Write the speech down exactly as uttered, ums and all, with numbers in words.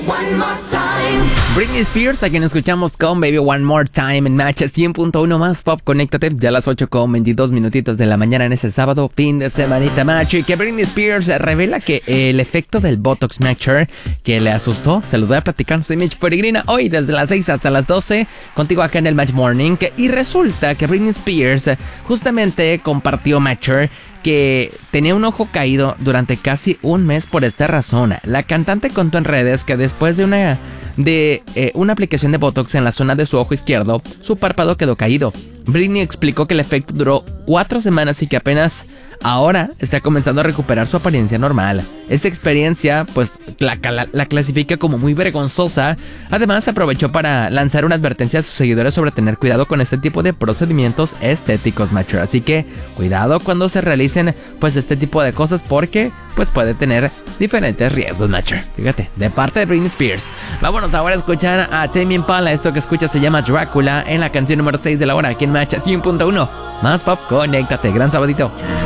One more time. Britney Spears, a quien escuchamos con Baby One More Time en Match cien punto uno más Pop. Conéctate ya a las ocho con veintidós minutitos de la mañana en ese sábado, fin de semanita Match. Y que Britney Spears revela que el efecto del Botox Matcher que le asustó, se los voy a platicar. Soy Mitch Peregrina, hoy desde las seis hasta las doce, contigo acá en el Match Morning. Y resulta que Britney Spears justamente compartió Matcher, que tenía un ojo caído durante casi un mes por esta razón. La cantante contó en redes que después de una de eh, una aplicación de Botox en la zona de su ojo izquierdo, su párpado quedó caído. Britney explicó que el efecto duró cuatro semanas y que apenas ahora está comenzando a recuperar su apariencia normal. Esta experiencia, pues, la, la, la clasifica como muy vergonzosa. Además, aprovechó para lanzar una advertencia a sus seguidores sobre tener cuidado con este tipo de procedimientos estéticos, Matcher. Así que, cuidado cuando se realicen, pues, este tipo de cosas porque, pues, puede tener diferentes riesgos, Matcher. Fíjate, de parte de Britney Spears. Vámonos ahora a escuchar a Tame Impala. Esto que escuchas se llama Drácula en la canción número seis de la hora aquí en Match cien punto uno. Más Pop, conéctate. Gran sabadito.